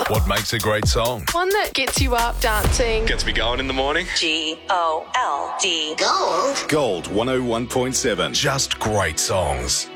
What makes a great song? One that gets you up dancing. Gets me going in the morning. G-O-L-D. Gold 101.7. Just great songs.